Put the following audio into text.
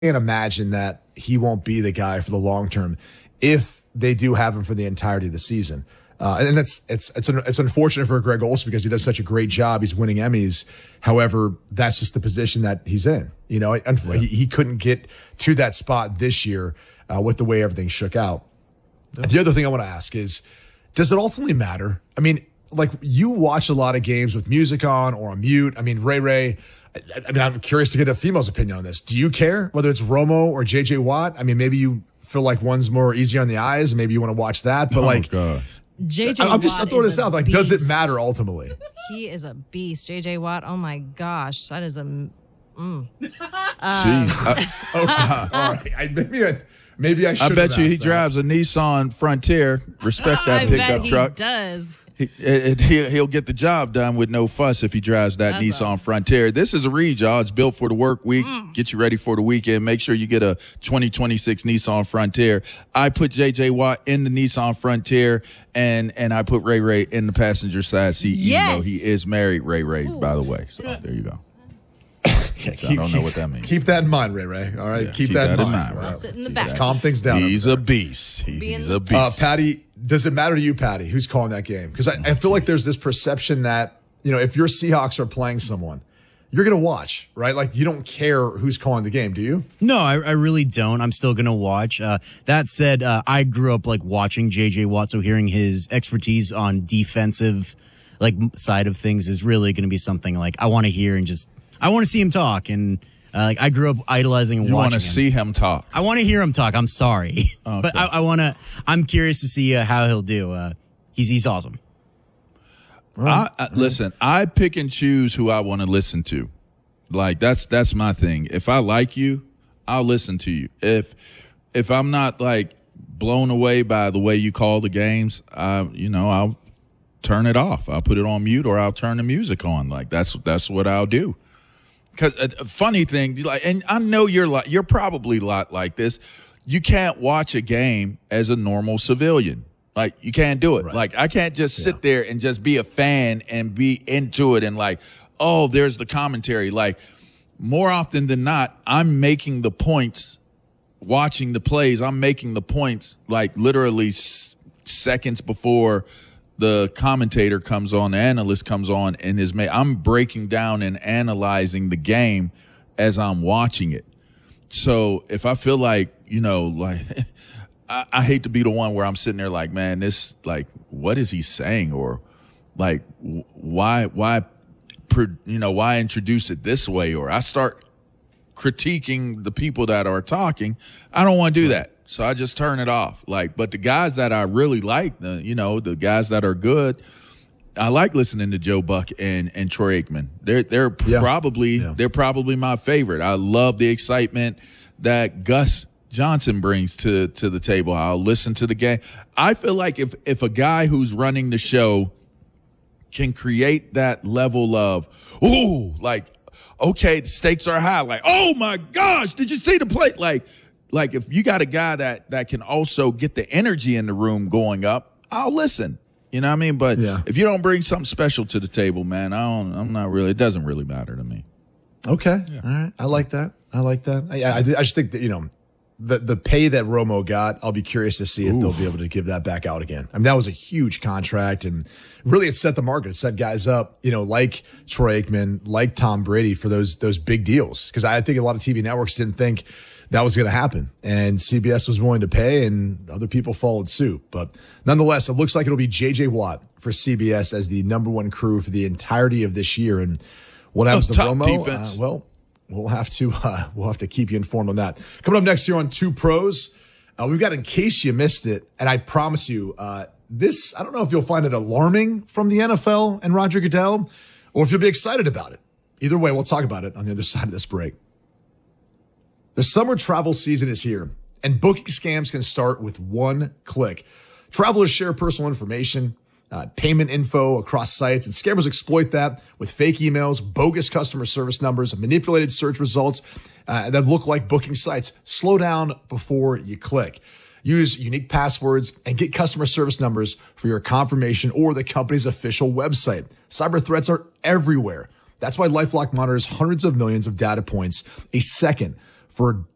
can't imagine that he won't be the guy for the long term if they do have him for the entirety of the season. And it's unfortunate for Greg Olsen because he does such a great job. He's winning Emmys. However, that's just the position that he's in. You know, he couldn't get to that spot this year with the way everything shook out. The other thing I want to ask is, does it ultimately matter? I mean, like, you watch a lot of games with music on or on mute. I mean, Ray, I mean, I'm curious to get a female's opinion on this. Do you care whether it's Romo or J.J. Watt? I mean, maybe you feel like one's more easy on the eyes, and maybe you want to watch that. But God. J.J. I'm throwing this out. Like, beast. does it matter ultimately? He is a beast. J.J. Watt, oh my gosh. That is a... Jeez. All right. Maybe I should. I bet you he drives a Nissan Frontier. Respect that pickup truck. He does. He'll get the job done with no fuss if he drives that Nissan Frontier. This is a read, y'all. It's built for the work week. Get you ready for the weekend. Make sure you get a 2026 Nissan Frontier. I put J.J. Watt in the Nissan Frontier, and I put Ray in the passenger side seat, even though he is married, Ray, by the way. So there you go. I don't know what that means. Keep that in mind, Ray. All right, keep that in mind. I'll sit in the back. Let's calm things down. He's a beast. He's a beast. Patty, does it matter to you, Patty, who's calling that game? Because I feel like there's this perception that, you know, if your Seahawks are playing someone, you're going to watch, right? Like, you don't care who's calling the game, do you? No, I really don't. I'm still going to watch. That said, I grew up like watching J.J. Watt, so hearing his expertise on defensive side of things is really going to be something like I want to hear and just I want to see him talk. And I grew up idolizing and watching him. You want to see him talk? I want to hear him talk. I'm sorry, okay. But I'm curious to see how he'll do. He's awesome. Listen, I pick and choose who I want to listen to. Like, that's my thing. If I like you, I'll listen to you. If I'm not like blown away by the way you call the games, I'll turn it off. I'll put it on mute, or I'll turn the music on. Like, that's what I'll do. Because a funny thing, like, and I know you're probably a lot like this. You can't watch a game as a normal civilian. Like, you can't do it. Right. Like, I can't just sit there and just be a fan and be into it and like, oh, there's the commentary. Like, more often than not, I'm making the points, watching the plays. I'm making the points like literally seconds before the commentator comes on, the analyst comes on, and I'm breaking down and analyzing the game as I'm watching it. So if I feel like, I hate to be the one where I'm sitting there like, man, this, like, what is he saying? Or like, why introduce it this way? Or I start critiquing the people that are talking. I don't want to do that. So I just turn it off. Like, but the guys that I really like, the guys that are good, I like listening to Joe Buck and Troy Aikman. They're probably my favorite. I love the excitement that Gus Johnson brings to the table. I'll listen to the game. I feel like if a guy who's running the show can create that level of, ooh, like, okay, the stakes are high. Like, oh my gosh, did you see the play? Like if you got a guy that can also get the energy in the room going up, I'll listen. You know what I mean? But if you don't bring something special to the table, man, I'm not really, it doesn't really matter to me. Okay. Yeah. All right. I like that. I just think that, the pay that Romo got, I'll be curious to see if they'll be able to give that back out again. I mean, that was a huge contract, and really it set the market. It set guys up, like Troy Aikman, like Tom Brady for those big deals. Because I think a lot of TV networks didn't think that was going to happen, and CBS was willing to pay, and other people followed suit. But nonetheless, it looks like it'll be J.J. Watt for CBS as the number one crew for the entirety of this year. And what happens to Romo? We'll have to keep you informed on that. Coming up next here on Two Pros, we've got In Case You Missed It, and I promise you, this, I don't know if you'll find it alarming from the NFL and Roger Goodell, or if you'll be excited about it. Either way, we'll talk about it on the other side of this break. The summer travel season is here, and booking scams can start with one click. Travelers share personal information, payment info across sites, and scammers exploit that with fake emails, bogus customer service numbers, manipulated search results that look like booking sites. Slow down before you click. Use unique passwords and get customer service numbers for your confirmation or the company's official website. Cyber threats are everywhere. That's why LifeLock monitors hundreds of millions of data points a second for